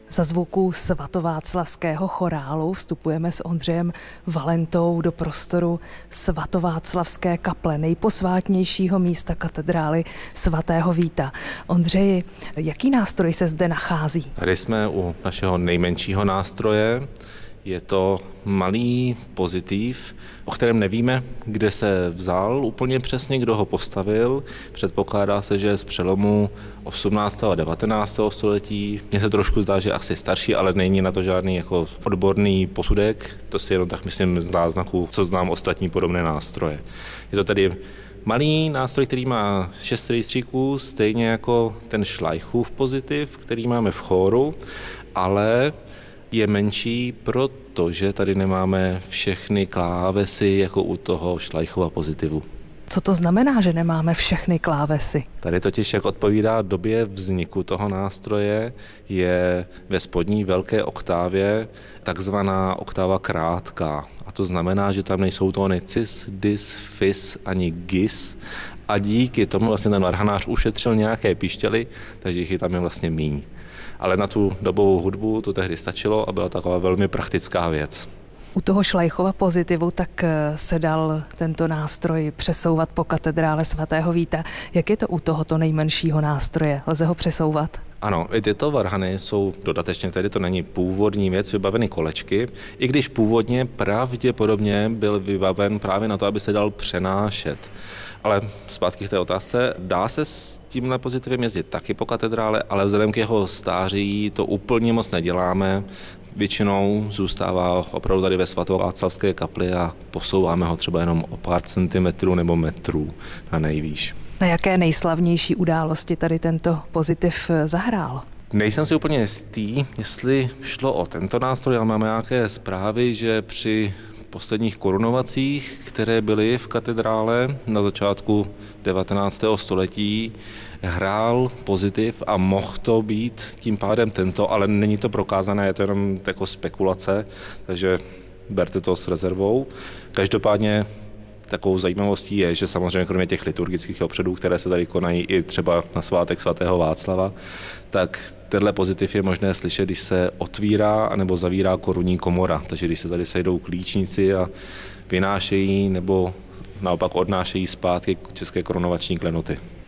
Za zvuků svatováclavského chorálu vstupujeme s Ondřejem Valentou do prostoru svatováclavské kaple, nejposvátnějšího místa katedrály svatého Víta. Ondřeji, jaký nástroj se zde nachází? Tady jsme u našeho nejmenšího nástroje. Je to malý pozitiv, o kterém nevíme, kde se vzal úplně přesně, kdo ho postavil. Předpokládá se, že je z přelomu 18. a 19. století. Mně se trošku zdá, že je asi starší, ale není na to žádný jako odborný posudek. To si jenom tak myslím z náznaku, co znám ostatní podobné nástroje. Je to tedy malý nástroj, který má 6 rejstříků, stejně jako ten Schleichův pozitiv, který máme v chóru, ale je menší, protože tady nemáme všechny klávesy jako u toho Schleichova pozitivu. Co to znamená, že nemáme všechny klávesy? Tady totiž, jak odpovídá době vzniku toho nástroje, je ve spodní velké oktávě takzvaná oktáva krátká. A to znamená, že tam nejsou tóny cis, dis, fis ani gis. A díky tomu vlastně ten varhanář ušetřil nějaké pištěly, takže jich tam je vlastně míň. Ale na tu dobovou hudbu to tehdy stačilo a byla taková velmi praktická věc. U toho Schleichova pozitivu tak se dal tento nástroj přesouvat po katedrále svatého Víta. Jak je to u tohoto nejmenšího nástroje? Lze ho přesouvat? Ano, i tyto varhany jsou dodatečně, tedy to není původní věc, vybaveny kolečky, i když původně pravděpodobně byl vybaven právě na to, aby se dal přenášet. Ale zpátky k té otázce, dá se s tímhle pozitivem jezdit taky po katedrále, ale vzhledem k jeho stáří to úplně moc neděláme. Většinou zůstává opravdu tady ve svatováclavské kapli a posouváme ho třeba jenom o pár centimetrů nebo metrů na nejvýš. Na jaké nejslavnější události tady tento pozitiv zahrál? Nejsem si úplně jistý, jestli šlo o tento nástroj, ale máme nějaké zprávy, že při posledních korunovacích, které byly v katedrále na začátku 19. století, hrál pozitiv a mohl to být tím pádem tento, ale není to prokázané, je to jenom jako spekulace, takže berte to s rezervou. Každopádně takovou zajímavostí je, že samozřejmě kromě těch liturgických obřadů, které se tady konají i třeba na svátek svatého Václava, tak tenhle pozitiv je možné slyšet, když se otvírá anebo zavírá korunní komora. Takže když se tady sejdou klíčníci a vynášejí nebo naopak odnášejí zpátky české korunovační klenoty.